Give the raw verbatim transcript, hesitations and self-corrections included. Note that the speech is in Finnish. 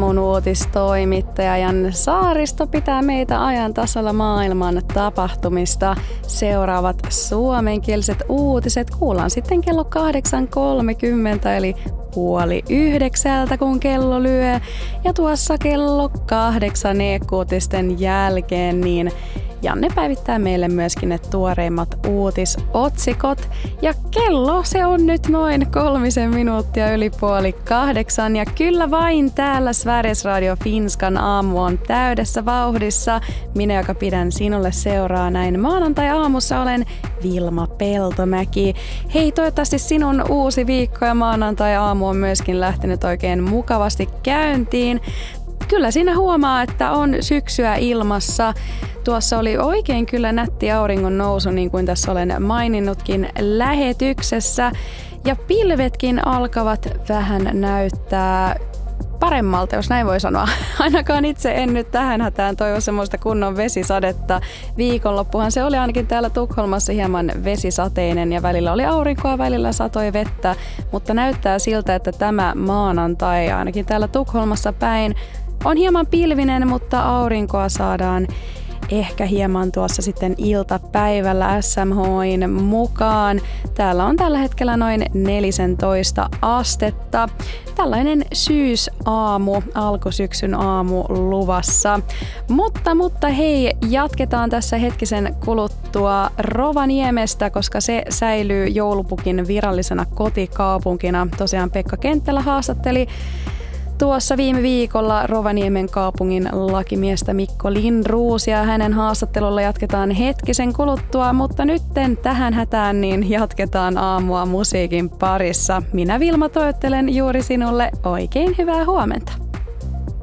aamun uutistoimittaja Janne Saaristo pitää meitä ajan tasalla maailman tapahtumista. Seuraavat suomenkieliset uutiset kuullaan sitten kello kahdeksan kolmekymmentä eli puoli yhdeksältä, kun kello lyö. Ja tuossa kello kahdeksan e-uutisten jälkeen niin Janne päivittää meille myöskin ne tuoreimmat uutisotsikot. Ja kello se on nyt noin kolmisen minuuttia yli puoli kahdeksan. Ja kyllä vain täällä Sveriges Radio Finskan aamu on täydessä vauhdissa. Minä, joka pidän sinulle seuraa näin maanantai-aamussa, olen Vilma Peltomäki. Hei, toivottavasti sinun uusi viikko ja maanantai-aamu on myöskin lähtenyt oikein mukavasti käyntiin. Kyllä siinä huomaa, että on syksyä ilmassa. Tuossa oli oikein kyllä nätti auringon nousu, niin kuin tässä olen maininnutkin lähetyksessä. Ja pilvetkin alkavat vähän näyttää paremmalta, jos näin voi sanoa. Ainakaan itse en nyt tähän hätään toivo semmoista kunnon vesisadetta. Viikonloppuhan se oli ainakin täällä Tukholmassa hieman vesisateinen ja välillä oli aurinkoa, välillä satoi vettä. Mutta näyttää siltä, että tämä maanantai ainakin täällä Tukholmassa päin on hieman pilvinen, mutta aurinkoa saadaan ehkä hieman tuossa sitten iltapäivällä S M H:n mukaan. Täällä on tällä hetkellä noin neljätoista astetta. Tällainen syysaamu, alkusyksyn aamu luvassa. Mutta, mutta hei, jatketaan tässä hetkisen kuluttua Rovaniemestä, koska se säilyy joulupukin virallisena kotikaupunkina. Tosiaan Pekka Kenttälä haastatteli tuossa viime viikolla Rovaniemen kaupungin lakimiestä Mikko Lindroos, hänen haastattelulla jatketaan hetkisen kuluttua, mutta nytten tähän hätään niin jatketaan aamua musiikin parissa. Minä Vilma toivottelen juuri sinulle oikein hyvää huomenta.